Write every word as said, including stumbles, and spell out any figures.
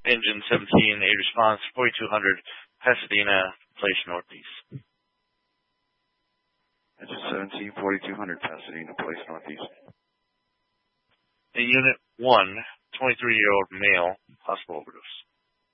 Engine seventeen, a response, forty-two hundred, Pasadena, place northeast. Engine seventeen, forty-two hundred, Pasadena, place northeast. In Unit one, twenty-three-year-old male, possible overdose.